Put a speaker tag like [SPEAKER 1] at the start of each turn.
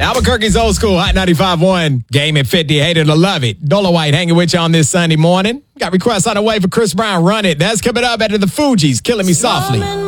[SPEAKER 1] Albuquerque's Old School Hot 95.1. Game at 50. Hate it or love it. Dola White hanging with you on this Sunday morning. Got requests on the way for Chris Brown. Run It. That's coming up after the Fugees. Killing Me Softly.